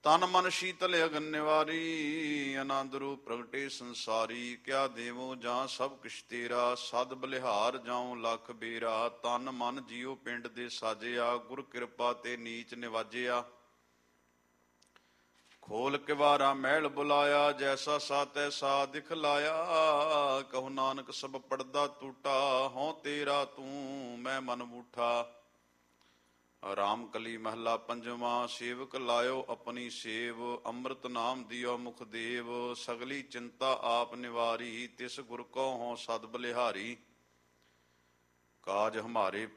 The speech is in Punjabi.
ਤਨ ਮਨ ਸ਼ੀਤਲ ਅਗਨ ਨਿਵਾਰੀ, ਆਨੰਦ ਰੂਪ ਪ੍ਰਗਟੇ ਸੰਸਾਰੀ। ਕਿਆ ਦੇਵੋ ਜਾਂ ਸਭ ਕਿਛ ਤੇਰਾ, ਸਦ ਬਲਿਹਾਰ ਜਾਉ ਲਖ ਬੇਰਾ। ਤਨ ਮਨ ਜੀਉ ਪਿੰਡ ਦੇ ਸਾਜਿਆ, ਗੁਰ ਕਿਰਪਾ ਤੇ ਨੀਚ ਨਿਵਾਜਿਆ। ਖੋਲ ਕਿਵਾਰਾ ਮਹਿਲ ਬੁਲਾਇਆ, ਜੈਸਾ ਸਾ ਤੈਸਾ ਦਿਖਲਾਇਆ। ਕਹੋ ਨਾਨਕ ਸਭ ਪੜਦਾ ਟੂਟਾ, ਹਉ ਤੇਰਾ ਤੂੰ ਮੈਂ ਮਨ ਬੂਠਾ। ਰਾਮ ਕਲੀ ਮਹਲਾ ਪੰਜਵਾਂ, ਸੇਵਕ ਲਾਇਓ ਆਪਣੀ ਸੇਵ। ਅੰਮ੍ਰਿਤ ਨਾਮ ਦਿਓ ਮੁਖ ਦੇਵ, ਸਗਲੀ ਚਿੰਤਾ ਆਪ ਨਿਵਾਰੀ। ਤਿਸ ਗੁਰ ਕੋ ਹੋਂ ਸਦ ਬਲਿਹਾਰੀ, ਕਾਜ ਹਮਾਰੇ